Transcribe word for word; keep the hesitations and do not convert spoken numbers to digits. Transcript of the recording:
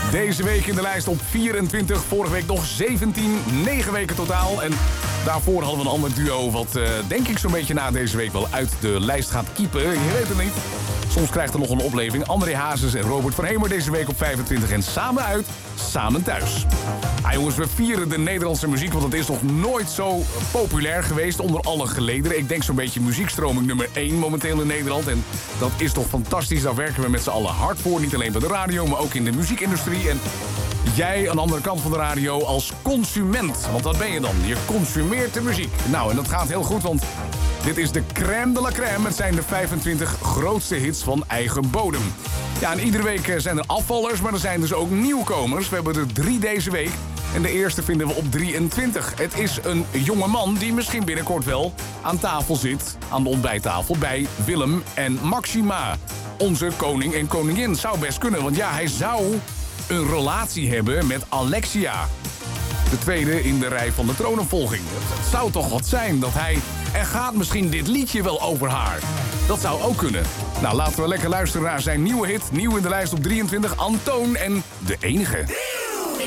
Deze week in de lijst op vierentwintig, vorige week nog zeventien, negen weken totaal. En daarvoor hadden we een ander duo wat uh, denk ik zo'n beetje na deze week wel uit de lijst gaat kiepen. Je weet het niet. Soms krijgt er nog een opleving. André Hazes en Robert van Hemer deze week op vijfentwintig en samen uit, samen thuis. Ah jongens, we vieren de Nederlandse muziek, want het is nog nooit zo populair geweest onder alle gelederen. Ik denk zo'n beetje muziekstroming nummer één momenteel in Nederland. En dat is toch fantastisch, daar werken we met z'n allen hard voor. Niet alleen bij de radio, maar ook in de muziekindustrie. En jij aan de andere kant van de radio als consument. Want wat ben je dan? Je consumeert de muziek. Nou, en dat gaat heel goed, want dit is de crème de la crème. Het zijn de vijfentwintig grootste hits van eigen bodem. Ja, en iedere week zijn er afvallers, maar er zijn dus ook nieuwkomers. We hebben er drie deze week. En de eerste vinden we op drieëntwintig. Het is een jonge man die misschien binnenkort wel aan tafel zit. Aan de ontbijttafel bij Willem en Maxima. Onze koning en koningin. Zou best kunnen, want ja, hij zou een relatie hebben met Alexia. De tweede in de rij van de troonopvolging. Het zou toch wat zijn dat hij... Er gaat misschien dit liedje wel over haar. Dat zou ook kunnen. Nou, laten we lekker luisteren naar zijn nieuwe hit. Nieuw in de lijst op drieëntwintig. Antoon en De Enige.